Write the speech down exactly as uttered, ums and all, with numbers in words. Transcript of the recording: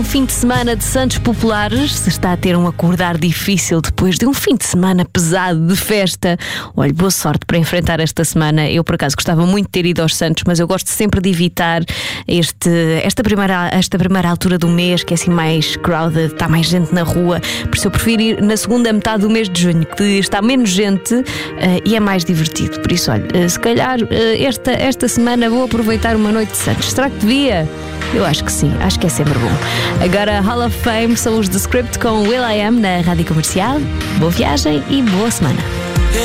Fim de semana de Santos Populares. Se está a ter um acordar difícil depois de um fim de semana pesado de festa, olha, boa sorte para enfrentar esta semana. Eu, por acaso, gostava muito de ter ido aos Santos, mas eu gosto sempre de evitar este, esta, primeira, esta primeira altura do mês, que é assim mais crowded, está mais gente na rua. Por isso eu prefiro ir na segunda metade do mês de junho, que está menos gente uh, e é mais divertido. Por isso, olha, uh, se calhar uh, esta, esta semana vou aproveitar uma noite de Santos. Será que devia? Eu acho que sim, acho que é sempre bom. Agora, Hall of Fame são os The Script com Will I Am na Rádio Comercial. Boa viagem e boa semana.